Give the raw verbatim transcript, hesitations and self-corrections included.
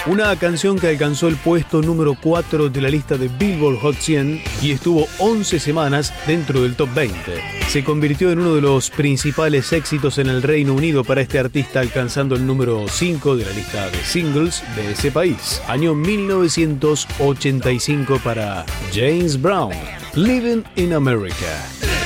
una canción que alcanzó el puesto número cuatro de la lista de Billboard Hot cien y estuvo once semanas dentro del top veinte. Se convirtió en uno de los principales éxitos en el Reino Unido para este artista, alcanzando el número cinco de la lista de singles de ese país. Año mil novecientos ochenta y cinco para James Brown, Living in America.